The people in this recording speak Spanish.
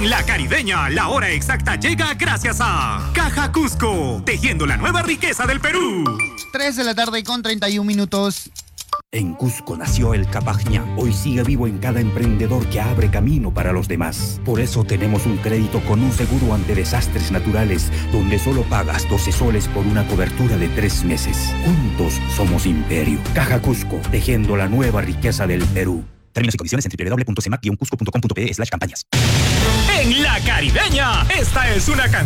En La Caribeña, la hora exacta llega gracias a Caja Cusco, tejiendo la nueva riqueza del Perú. 3:31 p.m. En Cusco nació el Capajña. Hoy sigue vivo en cada emprendedor que abre camino para los demás. Por eso tenemos un crédito con un seguro ante desastres naturales, donde solo pagas 12 soles por una cobertura de 3 meses. Juntos somos Imperio. Caja Cusco, tejiendo la nueva riqueza del Perú. Términos y condiciones en www.cemac-cusco.com.pe/campañas. En La Caribeña, esta es una canción